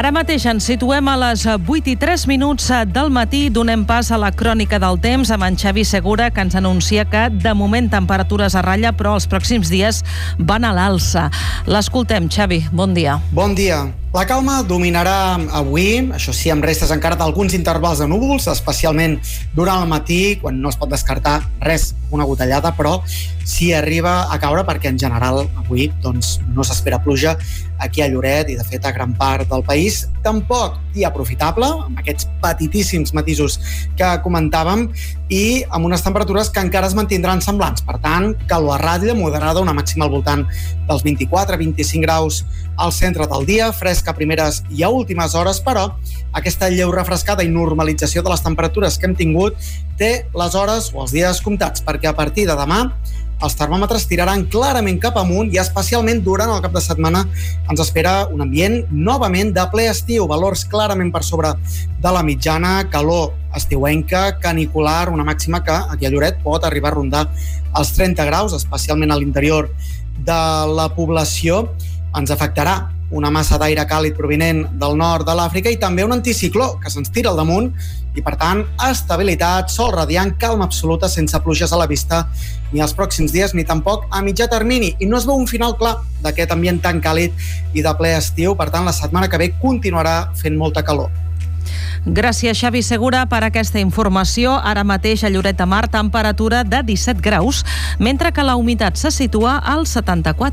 Ara mateix ens situem a les 8:03 del matí. Donem pas a la crònica del temps amb en Xavi Segura, que ens anuncia que de moment temperatures a ratlla, però els pròxims dies van a l'alça. L'escoltem, Xavi. Bon dia. Bon dia. La calma dominarà avui, això sí, amb restes encara d'alguns intervals de núvols, especialment durant el matí, quan no es pot descartar res, una gotellada, però sí arriba a caure perquè en general avui no s'espera pluja aquí a Lloret i de fet a gran part del país. Tampoc dia aprofitable, amb aquests petitíssims matisos que comentàvem i amb unes temperatures que encara es mantindran semblants. Per tant, calor a ratlla, moderada, una màxima al voltant dels 24-25 graus al centre del dia, fresc a primeres i a últimes hores, però aquesta lleu refrescada i normalització de les temperatures que hem tingut té les hores o els dies comptats, perquè a partir de demà els termòmetres tiraran clarament cap amunt i especialment durant el cap de setmana ens espera un ambient novament de ple estiu, valors clarament per sobre de la mitjana, calor estiuenca, canicular, una màxima que aquí a Lloret pot arribar a rondar els 30 graus, especialment a l'interior de la població. Ens afectarà una massa d'aire càlid provinent del nord de l'Àfrica i també un anticicló que se'ns tira al damunt i, per tant, estabilitat, sol radiant, calma absoluta, sense pluges a la vista ni els pròxims dies ni tampoc a mitjà termini. I no es veu un final clar d'aquest ambient tan càlid i de ple estiu. Per tant, la setmana que ve continuarà fent molta calor. Gràcies, Xavi Segura, per aquesta informació. Ara mateix a Lloret de Mar, temperatura de 17 graus, mentre que la humitat se situa al 74%.